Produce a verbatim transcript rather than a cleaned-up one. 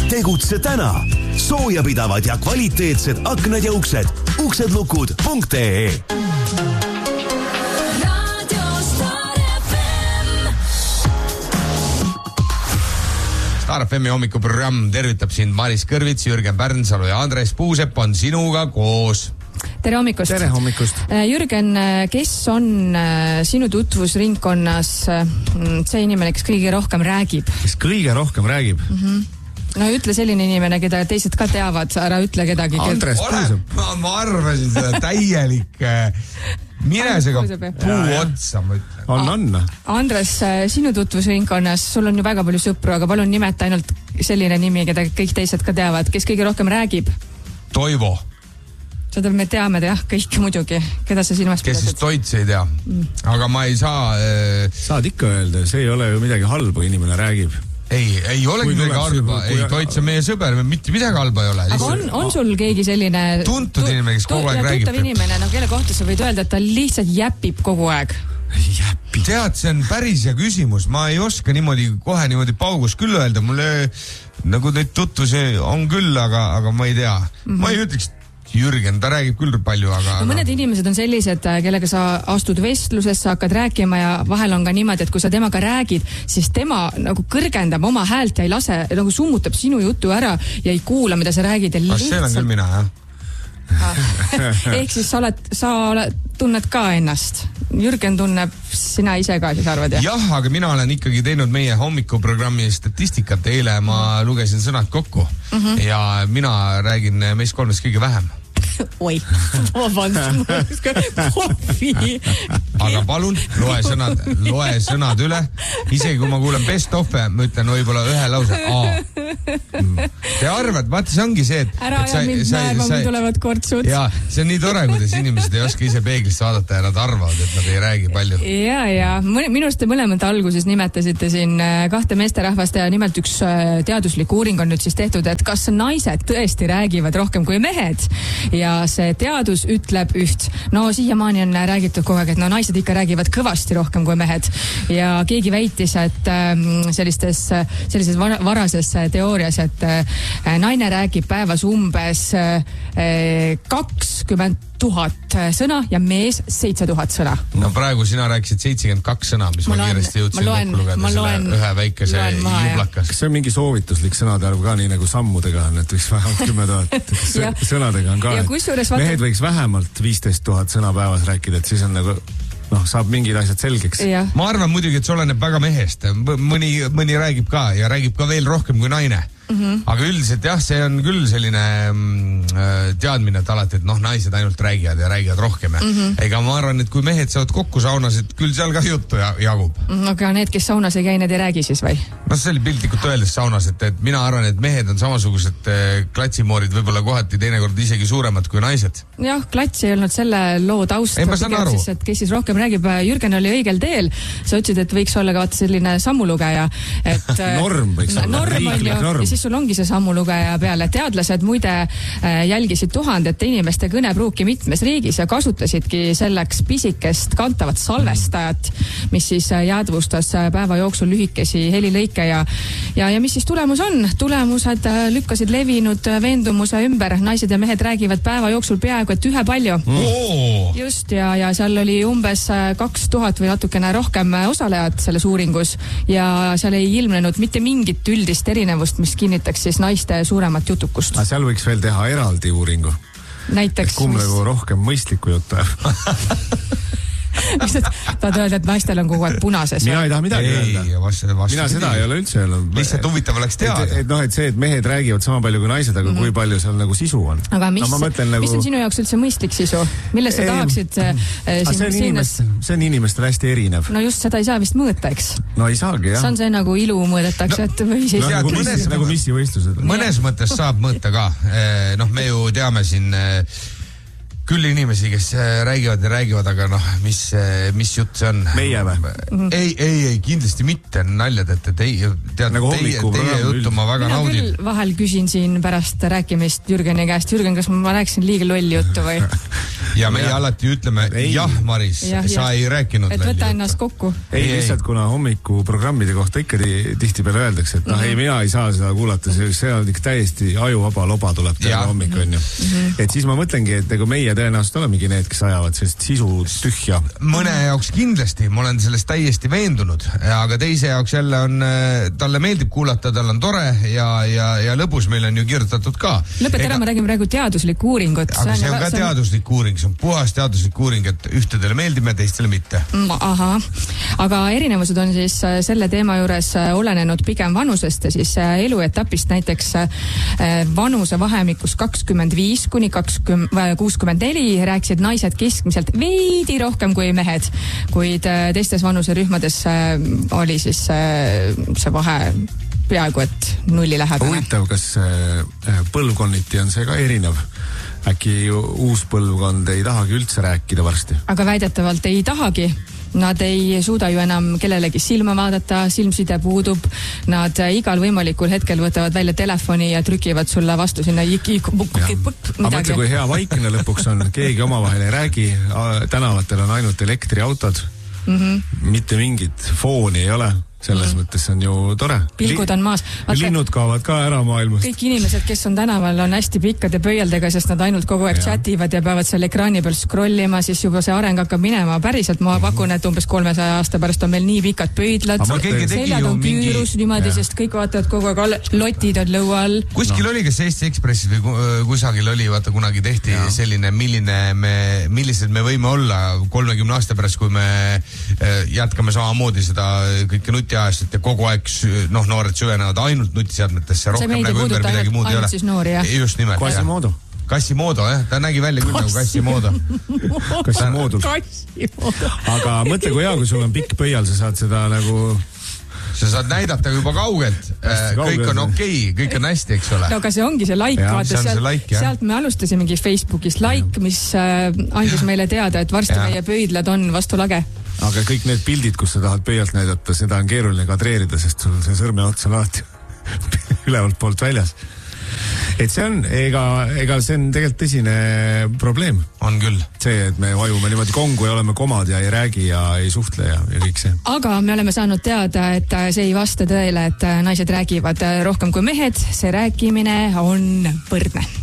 Tegutse täna. Soojapidavad ja kvaliteetsed aknad ja uksed. uksedlukud punkt ee. Star F M-i hommikuprogramm tervitab sind Maris Kõrvits, Jürgen Pärnsalu ja Andres Puusepp on sinuga koos. Tere hommikust. Tere hommikust. Jürgen, kes on sinu tutvusringkonnas see inimene, kes kõige rohkem räägib? Kes kõige rohkem räägib? Mm-hmm. No ütle selline inimene, keda teised ka teavad, ära ütle kedagi. Andres Puusepp. Ma, ma arvasin seda täielik minesega puu otsa, ma ütlen. On, on. Andres, sinu tutvusringkonnas, sul on ju väga palju sõpru, aga palun nimeta ainult selline nimi, keda kõik teised ka teavad. Kes kõige rohkem räägib? Toivo. Seda me teame, jah, kõik muidugi. Keda sa silmas kes siis Toits ei tea. Mm. Aga ma ei saa... Äh... Saad ikka öelda, see ei ole ju midagi halba, inimene räägib. Ei, ei olegi midagi halba. Ei, Toits on meie sõber, mitte midagi halba ei ole. Aga on, on sul keegi selline... Tuntud tu, inimene, kes kogu aeg räägib. Tuttav inimene, no kelle kohta sa võid öelda, et ta lihtsalt jäpib kogu aeg. Jäpib. Tead, see on päris hea küsimus. Ma ei oska niimoodi, kohe niimoodi paugus küll öelda. Mulle nagu neid tutvusi on küll, aga, aga ma ei tea. Mm-hmm. Ma ei ütleks... Jürgen, ta räägib küll palju, aga... No, mõned inimesed on sellised, kellega sa astud vestlusesse, hakkad rääkima ja vahel on ka niimoodi, et kui sa temaga räägid, siis tema nagu kõrgendab oma häält ja ei lase, nagu summutab sinu jutu ära ja ei kuula, mida sa räägid. Ja lihtsalt... See on küll mina, jah. Ehk siis sa oled, sa oled, tunned ka ennast. Jürgen tunneb, sina ise ka siis arvad, jah? Jah, aga mina olen ikkagi teinud meie hommikuprogrammi statistikat. Eile ma lugesin sõnad kokku mm-hmm. ja mina räägin meist kolmest kõige vähem. Oi, vabandust, kohvi. Aga palun, loe sõnad, loe sõnad üle. Isegi kui ma kuulen best of'e, ma ütlen võib-olla ühe lause. A. Te arvad, vaata, see ongi see, et... Ära ja mind näema, kui tulevad kortsud. Ja, see on nii tore, kuidas inimesed ei oska ise peeglisse vaadata ja nad arvavad, et nad ei räägi palju. Ja, ja. Minust te mõlemad alguses nimetasite siin kahte meesterahvast ja nimelt üks teaduslik uuring on nüüd siis tehtud, et kas naised tõesti räägivad rohkem kui mehed. Ja see teadus ütleb üht. No siiamaani on räägitud kogu aeg, et no naised ikka räägivad kõvasti rohkem kui mehed. Ja keegi väitis, et sellistes, sellises varases teoorias, et naine räägib päevas umbes kakskümmend tuhat sõna ja mees seitse tuhat sõna. No praegu sina rääkisid seitsekümmend kaks sõna, mis ma, ma kiiresti jõudsin kokku lugeda selle ühe väikese jublakas. Kas see on mingi soovituslik sõnade arv ka nii nagu sammudega on, et võiks vähemalt kümme tuhat sõnadega on ka, et vaata... mehed võiks vähemalt viisteist tuhat sõna päevas rääkida, et siis on nagu noh, saab mingid asjad selgeks. Ja. Ma arvan muidugi, et see oleneb väga mehest. Mõni, mõni räägib ka ja räägib ka veel rohkem kui naine. Mm-hmm. Aga üldiselt jah, see on küll selline mm, teadmine, et alati, et noh, naised ainult räägivad ja räägivad rohkem. Mm-hmm. Ega ma arvan, et kui mehed saavad kokku saunas, et küll seal ka juttu jagub. Aga need, kes saunas ei käi, need ei räägi siis või? No see oli piltlikult öeldes saunas, et, et mina arvan, et mehed on samasugused klatsimoorid, võib-olla kohati teinekord isegi suuremad kui naised. Jah, klats ei olnud selle loo taust. Ei, ma saan aru. Siis, et kes siis rohkem räägib, Jürgen oli õigel teel. Sa ütlesid, et võiks olla ka vaata selline sammulugeja. Et, norm võiks olla. Norm on ju, ja siis sul ongi see sammulugeja peale. Teadlased muide jälgisid tuhandete inimeste kõnepruuki mitmes riigis ja kasutasidki selleks pisikest kantavat salvestajat, mis siis jäädvustas päeva jooksul lühikesi helilõike ja, ja, ja mis siis tulemus on? Tulemused lükkasid levinud veendumuse ümber. Naised ja mehed räägivad päeva jooksul peaaegu, et ühe palju. Oh. Just, ja, ja seal oli umbes kaks tuhat või natukene rohkem osalejad selles uuringus ja seal ei ilmnenud mitte mingit üldist erinevust, mis kinnitaks siis naiste suuremat jutukust. Aga seal võiks veel teha eraldi uuringu. Näiteks. Kumb mis... nagu rohkem mõistlikku juttu. Miks tahad öelda, et naistel on kogu aeg punases? Mina ei taha midagi ei, öelda. Vastu, vastu Mina seda ei ole üldse öelnud. Lihtsalt huvitav oleks teada. Et, et, noh, et see, et mehed räägivad sama palju kui naised, aga mm-hmm. kui palju seal nagu sisu on. Aga mis, no, nagu... mis on sinu jaoks üldse mõistlik sisu? Milles sa ei, tahaksid äh, siin, see, on inimest, see on inimestel hästi erinev. No just seda ei saa vist mõõta, eks? No ei saagi, jah. See on see nagu ilu mõõdetakse, no, et või siis... No, nagu, mõnes, nagu missivõistlused. Mõnes mõttes saab mõõta ka. Noh, me ju teame siin... küll inimesi, kes räägivad ja räägivad, aga noh, mis, mis jutt see on? Meie või? ei, ei, ei, kindlasti mitte naljad, et teie, tead, nagu teie, teie juttu ma väga mina naudin. Küll vahel küsin siin pärast rääkimist Jürgeni käest, Jürgen, kas ma rääkisin liiga lolli juttu või? ja meie ja. alati ütleme, ei. jah, Maris, ja, sa ja. ei rääkinud. et võta ennast kokku. ei, ei, lihtsalt kuna hommikuprogrammide kohta ikka tihtipeale öeldakse, et noh, mm -hmm. ei, mina ei saa seda kuulata, see, see on ikka täiesti ajuvaba loba tuleb täna hommik, on ju. Mm -hmm. et siis ma mõtlengi, et ega meie tõenäoliselt olemegi need, kes ajavad sellist sisu tühja. mõne jaoks kindlasti, ma olen sellest täiesti veendunud, aga teise jaoks jälle on, talle meeldib kuulata, tal on tore ja, ja, ja lõbus, meil on ju kirjutatud ka. lõpeta ära, ma räägin praegu teaduslikku uuringut. aga see on ka teaduslik uuring, see on puhas teaduslik uuring, et ühtedele meeldime, teistele mitte. ahah, aga erinevused on siis selle teema juures olenenud pigem vanusest ja siis eluetapist, näiteks vanusevahemikus kakskümmend viis kuni kakskümmend, kuuskümmend neli rääkisid naised keskmiselt veidi rohkem kui mehed, kuid teistes vanuserühmades oli siis see vahe peaaegu et nulli lähedane. huvitav, kas põlvkonniti on see ka erinev? Äkki uus põlvkond ei tahagi üldse rääkida varsti? Aga väidetavalt ei tahagi. Nad ei suuda ju enam kellelegi silma vaadata, silmside puudub. Nad igal võimalikul hetkel võtavad välja telefoni ja trükivad sulle vastu sinna iki-iki-pukki-pukki midagi. Aga mõtle, kui hea vaikne lõpuks on, keegi omavahel ei räägi, tänavatel on ainult elektriautod, mm -hmm. mitte mingit fooni ei ole. Selles mm. mõttes on ju tore. Pilgud on maas. Vaata, linnud kaovad ka ära maailmast. Kõik inimesed, kes on tänaval, on hästi pikkade pöialdega, sest nad ainult kogu aeg ja. chativad ja peavad seal ekraani peal scrollima, siis juba see areng hakkab minema. Päriselt ma pakun, et umbes kolmesaja aasta pärast on meil nii pikad pöidlad. Seljad on küürus niimoodi, ja. sest kõik vaatavad kogu aeg, lotid on lõua all. Kuskil no. oli, kas Eesti Ekspressis või kusagil oli, vaata kunagi tehti ja. selline, milline me, millised me võime olla kolmekümne aasta pärast, kui me jätkame samamoodi seda kõike nuti ajast ja kogu aeg noh, noored süvenevad ainult nutiseadmetesse, rohkem nagu ümber midagi muud ei ole. Noori, just nimelt. Quasimodo. Quasimodo, jah, ta nägi välja küll nagu Quasimodo. Quasimodo. Aga mõtle, kui hea, kui sul on pikk pöial, sa saad seda nagu sa saad näidata juba kaugelt, kõik on okei okay,, kõik on hästi, eks ole. no aga see ongi see like, vaata sealt, like, sealt me alustasimegi Facebookis like, mis äh, andis ja. meile teada, et varsti ja. meie pöidlad on vastu lage. Aga kõik need pildid, kus sa tahad pöialt näidata, seda on keeruline kadreerida, sest sul see sõrmeots on alati ülevalt poolt väljas. Et see on, ega, ega see on tegelikult tõsine probleem. On küll. See, et me vajume niimoodi kongu ja oleme komad ja ei räägi ja ei suhtle ja, ja kõik see. Aga me oleme saanud teada, et see ei vasta tõele, et naised räägivad rohkem kui mehed, see rääkimine on võrdne.